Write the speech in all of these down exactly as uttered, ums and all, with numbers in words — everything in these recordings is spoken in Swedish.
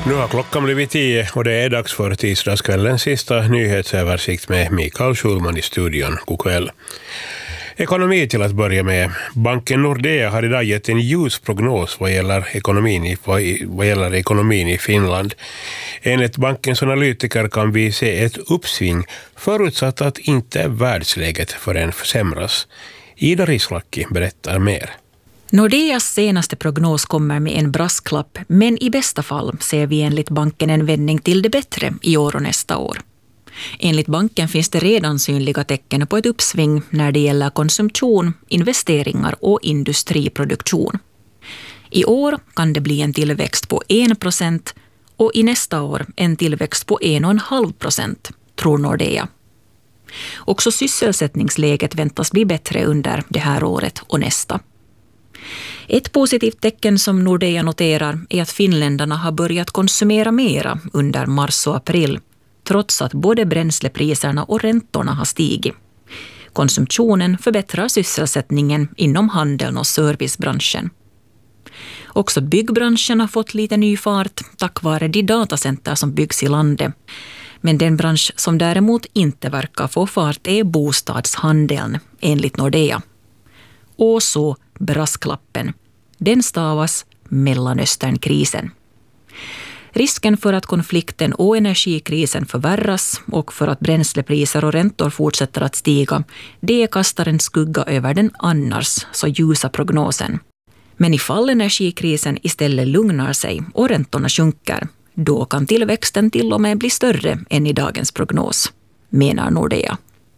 Nu har klockan blivit tio och det är dags för tisdagskvällens sista nyhetsöversikt med Mikael Schulman i studion. God kväll. Ekonomi till att börja med. Banken Nordea har idag gett en ljus prognos vad gäller ekonomin i, vad gäller ekonomin i Finland. Enligt bankens analytiker kan vi se ett uppsving förutsatt att inte världsläget förrän försämras. Ida Rislaki berättar mer. Nordeas senaste prognos kommer med en brasklapp, men i bästa fall ser vi enligt banken en vändning till det bättre i år och nästa år. Enligt banken finns det redan synliga tecken på ett uppsving när det gäller konsumtion, investeringar och industriproduktion. I år kan det bli en tillväxt på en procent och i nästa år en tillväxt på en komma fem procent, tror Nordea. Också sysselsättningsläget väntas bli bättre under det här året och nästa. Ett positivt tecken som Nordea noterar är att finländarna har börjat konsumera mera under mars och april, trots att både bränslepriserna och räntorna har stigit. Konsumtionen förbättrar sysselsättningen inom handeln och servicebranschen. Också byggbranschen har fått lite ny fart tack vare de datacenter som byggs i landet. Men den bransch som däremot inte verkar få fart är bostadshandeln, enligt Nordea. Och så brasklappen. Den stavas Mellanösternkrisen. Risken för att konflikten och energikrisen förvärras och för att bränslepriser och räntor fortsätter att stiga, det kastar en skugga över den annars så ljusa prognosen. Men ifall energikrisen istället lugnar sig och räntorna sjunker, då kan tillväxten till och med bli större än i dagens prognos, menar Nordea.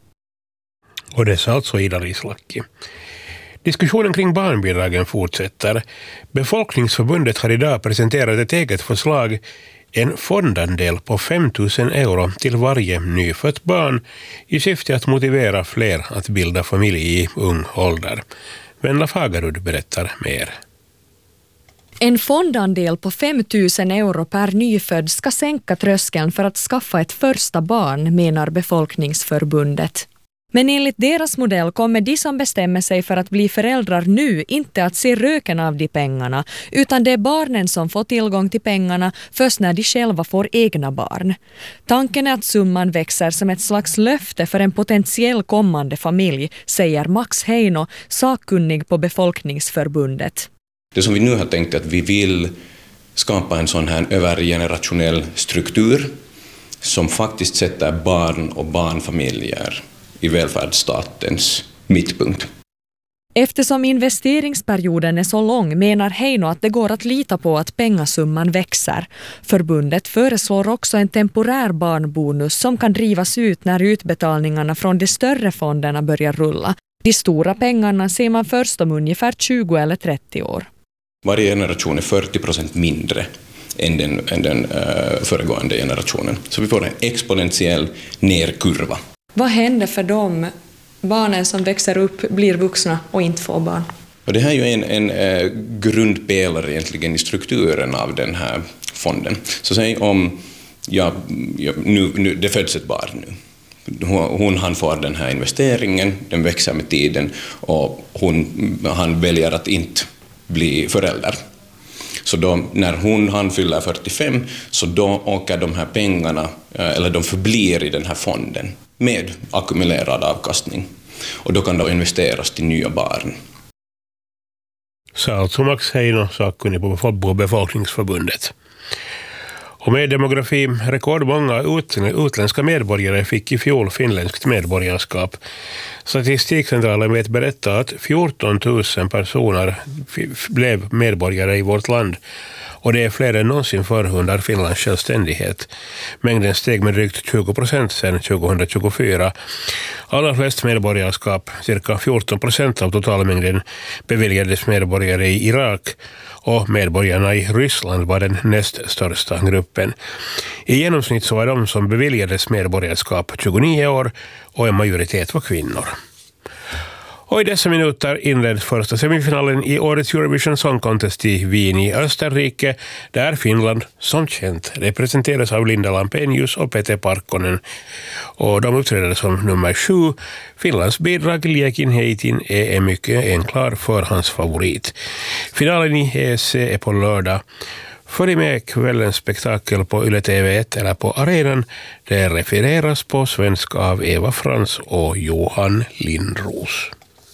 Och det sa alltså Ida Rislaki. Diskussionen kring barnbidragen fortsätter. Befolkningsförbundet har idag presenterat ett eget förslag, en fondandel på fem tusen euro till varje nyfött barn i syfte att motivera fler att bilda familj i ung ålder. Venla Fagerud berättar mer. En fondandel på fem tusen euro per nyfödd ska sänka tröskeln för att skaffa ett första barn, menar Befolkningsförbundet. Men enligt deras modell kommer de som bestämmer sig för att bli föräldrar nu inte att se röken av de pengarna, utan det är barnen som får tillgång till pengarna först när de själva får egna barn. Tanken är att summan växer som ett slags löfte för en potentiell kommande familj, säger Max Heino, sakkunnig på Befolkningsförbundet. Det som vi nu har tänkt är att vi vill skapa en sån här övergenerationell struktur som faktiskt sätter barn och barnfamiljer i välfärdsstatens mittpunkt. Eftersom investeringsperioden är så lång menar Heino att det går att lita på att pengasumman växer. Förbundet föreslår också en temporär barnbonus som kan drivas ut när utbetalningarna från de större fonderna börjar rulla. De stora pengarna ser man först om ungefär tjugo eller trettio år. Varje generation är fyrtio procent mindre än den, än den uh, föregående generationen. Så vi får en exponentiell nerkurva. Vad händer för de barnen som växer upp, blir vuxna och inte får barn? Och det här är ju en, en uh, grundpelare egentligen i strukturen av den här fonden. Så säg om ja, ja, nu, nu, det föds ett barn nu. Hon, han får den här investeringen, den växer med tiden och hon, han väljer att inte bli förälder. Så då, när hon, han fyller fyrtiofem så då åker de här pengarna, eller de förblir i den här fonden med ackumulerad avkastning. Och då kan de investeras till nya barn. Så alltså Max Heino, sakkunnig på Befolkningsförbundet. Och med demografi, rekordmånga utländska medborgare fick i fjol finländskt medborgarskap. Statistikcentralen vet berätta att fjorton tusen personer blev medborgare i vårt land. Och det är fler än någonsin förr under Finlands självständighet. Mängden steg med drygt tjugo procent sedan tjugohundratjugofyra. Allra flest medborgarskap, cirka fjorton procent av totalmängden, beviljades medborgare i Irak. Och medborgarna i Ryssland var den näst största gruppen. I genomsnitt så var de som beviljades medborgarskap tjugonio år och en majoritet var kvinnor. Och i dessa minuter inleds första semifinalen i årets Eurovision Song Contest i Wien i Österrike, där Finland som känt representeras av Linda Lampenius och Pete Parkkonen. Och de uppträder som nummer sju. Finlands bidrag Liekin heitin är mycket en klar förhandsfavorit. Finalen i E S C är på lördag. Följ med kvällens spektakel på Yle T V ett eller på arenan. Det refereras på svenska av Eva Frans och Johan Lindros.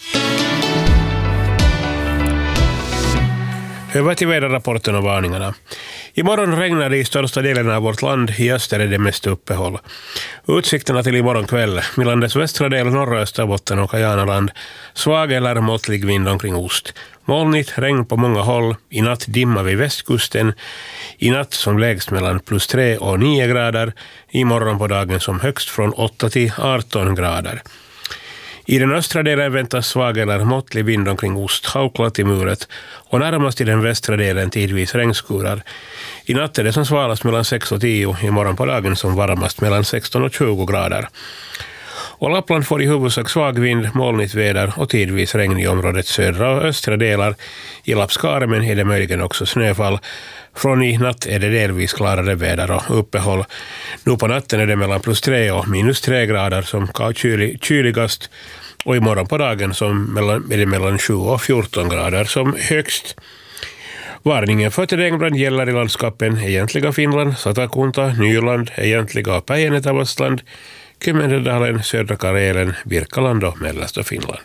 Över till väderrapporten och varningarna. Imorgon regnar det i största delen av vårt land. I öster är det mest uppehåll. Utsikterna till imorgon kväll. I landets västra del, norra Österbotten och Kajanaland. Svag eller måttlig vind omkring ost. Molnigt, regn på många håll. I natt dimma vid västkusten. I natt som lägst mellan plus tre och nio grader. Imorgon på dagen som högst från åtta till arton grader. I den östra delen väntas svag eller måttlig vind omkring ost, halklat i muret och närmast i den västra delen tidvis regnskurar. I natt är det som svalast mellan sex och tio, imorgon på dagen som varmast mellan sexton och tjugo grader. Och Lappland får i huvudsak svag vind, molnigt väder och tidvis regn i områdets södra och östra delar. I Lappskarmen är det möjligen också snöfall. Från i natt är det delvis klarare väder och uppehåll. Nu på natten är det mellan plus tre och minus tre grader som kylig, kyligast. Och imorgon på dagen som mellan, är det mellan sju och fjorton grader som högst. Varningen för regnbrand gäller i landskapen egentliga Finland, Satakunta, Nyland, egentliga Päijänne-Tavastland, Kymmendedalen, södra Karelen, Birkaland och mellersta Finland.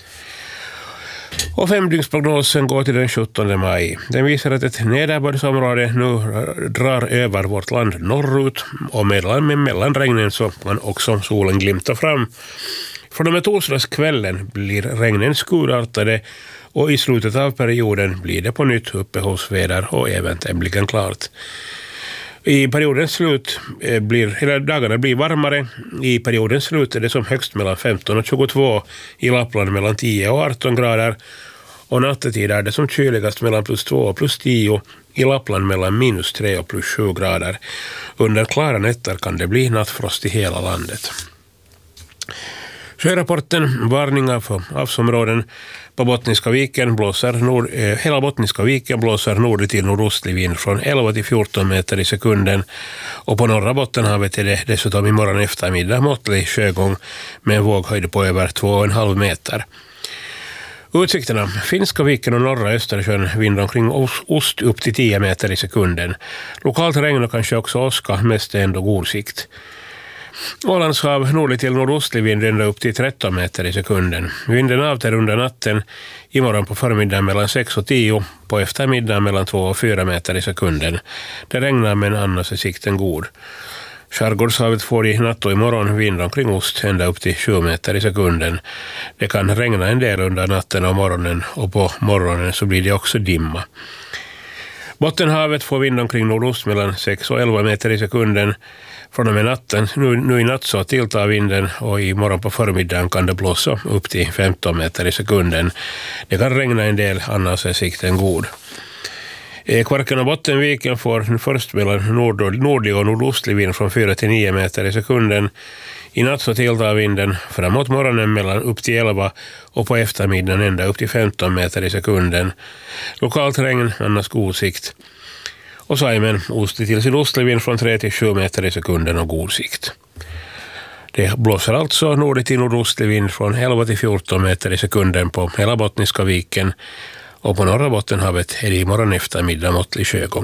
Och femdygnsprognosen går till den sjuttonde maj. Den visar att ett nederbördsområde nu drar över vårt land norrut och mellan, med mellanregnen så kan också solen glimta fram. Från och med torsdagskvällen blir regnen skurartade och i slutet av perioden blir det på nytt uppehållsväder och även tämligen klart. I periodens slut blir, hela dagarna blir varmare. I periodens slut är det som högst mellan femton och tjugotvå, i Lappland mellan tio och arton grader. Och nattetid är det som kyligast mellan plus två och plus tio, i Lappland mellan minus tre och plus sju grader. Under klara nätter kan det bli nattfrost i hela landet. Sjörapporten, varningar för havsområden. På Bottniska viken blåser nord, eh, hela Bottniska viken blåser nord till nordostlig vind från elva till fjorton meter i sekunden. Och på norra Bottenhavet är det dessutom imorgon eftermiddag måttlig sjögång med en våghöjd på över två och en halv meter. Utsikterna. Finska viken och norra Östersjön vind omkring ost upp till tio meter i sekunden. Lokalt regn och kanske också åska, mest är ändå god sikt. Ålandshav nordlig till nordostlig vind ända upp till tretton meter i sekunden. Vinden avtar under natten, imorgon på förmiddagen mellan sex och tio, på eftermiddagen mellan två och fyra meter i sekunden. Det regnar men annars är sikten god. Skärgårdshavet får i natt och imorgon vind omkring ost ända upp till sju meter i sekunden. Det kan regna en del under natten och morgonen och på morgonen så blir det också dimma. Bottenhavet får vind omkring nordost mellan sex och elva meter i sekunden. Från och med natten, nu, nu i natt så tilltar vinden och i morgon på förmiddagen kan det blåsa upp till femton meter i sekunden. Det kan regna en del, annars är sikten god. Kvarken och Bottenviken får först mellan nord, nordlig och nordostlig vind från fyra till nio meter i sekunden. I natt så tilltar vinden framåt morgonen mellan upp till elva och på eftermiddagen ända upp till femton meter i sekunden. Lokalt regn, annars god sikt. Och Saimen ostlig till sydostlig vind från tre till sju meter i sekunden och god sikt. Det blåser alltså nordlig till nordostlig vind från elva till fjorton meter i sekunden på hela Bottniska viken. Och på norra Bottenhavet är det imorgon eftermiddag måttlig sjögång.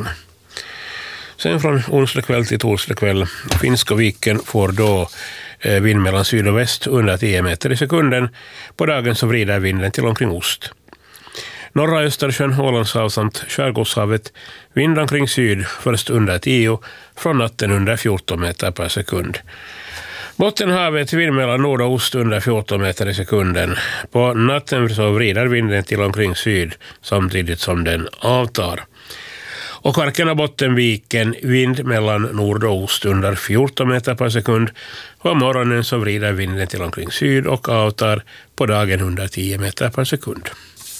Sen från onsdag kväll till torsdag kväll, Finska viken får då eh, vind mellan syd och väst under tio meter i sekunden. På dagen så vrider vinden till omkring ost. Norra Östersjön, Ålandshav samt Skärgårdshavet vind omkring syd först under tio, från natten under fjorton meter per sekund. Bottenhavet vind mellan nord och ost under fjorton meter i sekunden. På natten så vrider vinden till omkring syd samtidigt som den avtar. Och Kvarken och Bottenviken vind mellan nord och ost under fjorton meter per sekund. På morgonen så vrider vinden till omkring syd och avtar, på dagen under tio meter per sekund.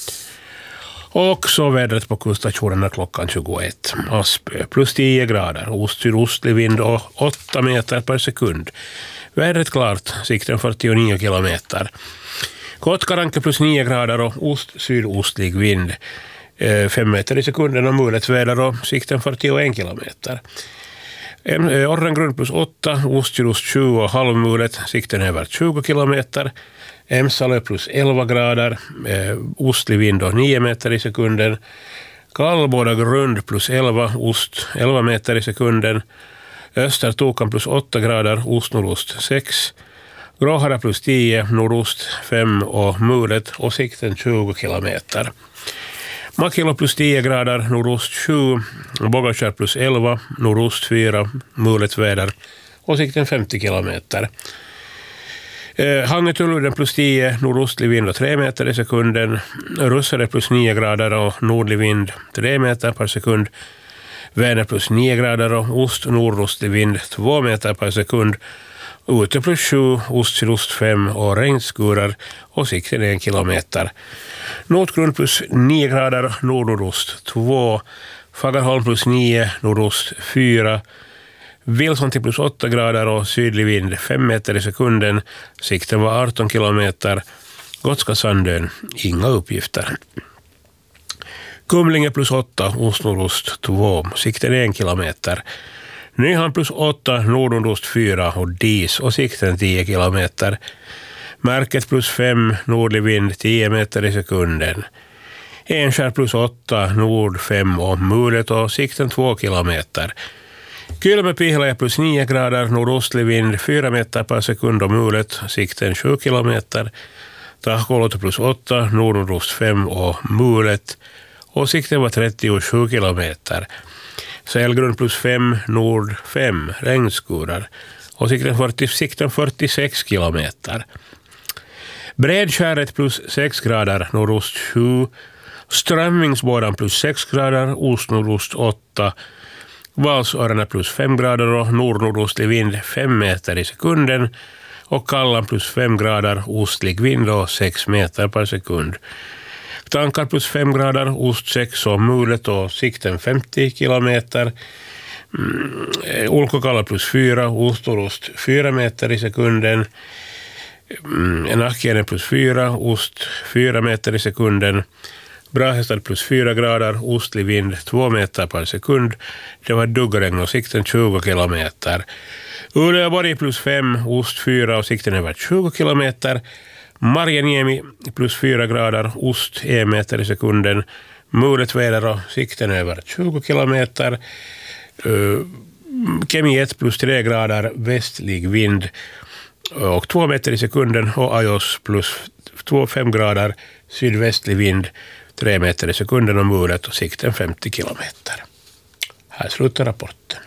Och så vädret på kuststationerna klockan tjugoett. Aspö plus tio grader, ost-sydostlig vind och åtta meter per sekund. Vädret klart, sikten fyrtionio kilometer. Kotkaranke plus nio grader och ost-sydostlig vind. fem meter i sekunden och mulet väder och sikten fyrtioen kilometer. Orrengrund plus åtta, ost-sydost tjugo och halvmulet, sikten över tjugo kilometer. Emsalö plus elva grader, eh, ostlig vind och nio meter i sekunden. Kallbåda grund plus elva, ost elva meter i sekunden. Östertokan plus åtta grader, ost nordost sex. Gråhara plus tio, nordost fem och mulet och sikten tjugo kilometer. Makilo plus tio grader, nordost sju. Bågakärr plus elva, nordost fyra, mulet väder och sikten femtio kilometer. Eh, Hangetuluden plus tio, nordostlig vind och tre meter i sekunden. Russare plus nio grader och nordlig vind tre meter per sekund. Vänner plus nio grader och ost nordostlig vind två meter per sekund. Ute plus sju, ost sydost fem och regnskurar och sikten en kilometer. Nordgrund plus nio grader, nordnordost två. Fagerholm plus nio, nordost fyra. Wilson till plus åtta grader och sydlig vind fem meter i sekunden. Sikten var arton kilometer. Gotska Sandön, inga uppgifter. Kumlinge plus åtta, ostnordost två. Sikten en kilometer. Nyhamn plus åtta, nordost fyra och dis och sikten tio kilometer. Märket plus fem, nordlig vind tio meter i sekunden. Enskär plus åtta, nord fem och mulet och sikten två kilometer. Kylmäpihla plus nio grader, nordostlig vind fyra meter per sekund och mulet, sikten sju kilometer. Tahkolot plus åtta, nordost fem och mulet och sikten var trettiosju kilometer. Sälgrund plus fem, nord fem, regnskurar och sikten, fyrtio, sikten fyrtiosex kilometer. Bredskäret plus sex grader, nordost sju. Strömmingsbådan plus sex grader, ostnordost åtta. Valsörarna plus fem grader och nordnordostlig vind fem meter i sekunden och Kallan plus fem grader, ostlig vind och sex meter per sekund. Tankar plus fem grader, ost sex och mulet och sikten femtio kilometer. Mm, Ulkokalla plus fyra, ostorost fyra meter i sekunden. Mm, Nackjärn plus fyra, ost fyra meter i sekunden. Brahestad plus fyra grader, ostlig vind två meter per sekund. Det var duggregn och sikten tjugo kilometer. Uleåborg plus fem, ost fyra och sikten över tjugo kilometer. Marjaniemi plus fyra grader, ost en meter i sekunden. Mulet väder och sikten över tjugo kilometer. Uh, Kemi ett plus tre grader, västlig vind och två meter i sekunden. Och Ajos plus två fem grader, sydvästlig vind tre meter i sekunden och mulet och sikten femtio kilometer. Här slutar rapporten.